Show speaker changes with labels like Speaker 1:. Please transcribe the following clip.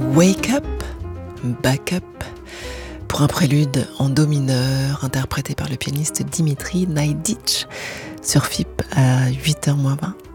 Speaker 1: Wake Up, Back Up, pour un prélude en do mineur interprété par le pianiste Dimitri Naiditch sur FIP à 8h-20.